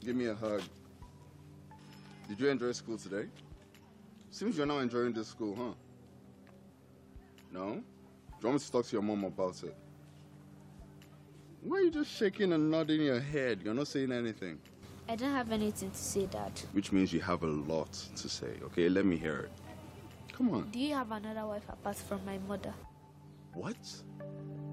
Give me a hug. Did you enjoy school today? Seems you're not enjoying this school, huh? No? Do you want me to talk to your mom about it? Why are you just shaking and nodding your head? You're not saying anything. I don't have anything to say, Dad. Which means you have a lot to say, okay? Let me hear it. Come on. Do you have another wife apart from my mother? What?